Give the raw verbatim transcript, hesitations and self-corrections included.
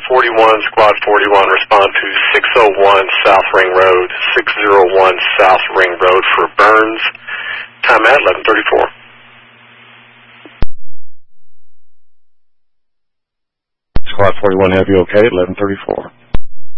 forty-one, Squad forty-one, respond to six oh one South Ring Road, six oh one South Ring Road for Burns. Time at eleven thirty-four. Squad forty-one, have you okay at eleven thirty-four?